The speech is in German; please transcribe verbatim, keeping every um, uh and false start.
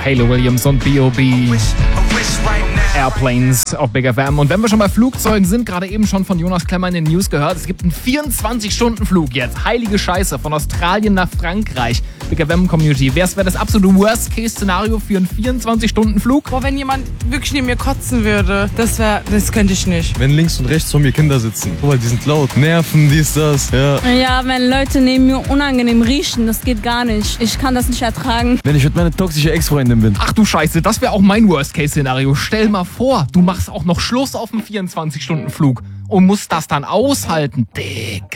Hayley Williams und B O B Airplanes auf Big F M. Und wenn wir schon bei Flugzeugen sind, gerade eben schon von Jonas Klemmer in den News gehört, es gibt einen vierundzwanzig-Stunden-Flug jetzt. Heilige Scheiße, von Australien nach Frankreich. Big F M-Community. Wer wäre das absolute Worst-Case-Szenario für einen vierundzwanzig-Stunden-Flug? Boah, wenn jemand wirklich neben mir kotzen würde, das wäre, das könnte ich nicht. Wenn links und rechts von mir Kinder sitzen. Guck mal, die sind laut. Nerven, dies, das, ja. Ja, wenn Leute neben mir unangenehm riechen, das geht gar nicht. Ich kann das nicht ertragen. Wenn ich mit meiner toxischen Ex-Freundin bin. Ach du Scheiße, das wäre auch mein Worst-Case-Szenario. Stell mal vor, du machst auch noch Schluss auf einen vierundzwanzig-Stunden-Flug und musst das dann aushalten. Digga.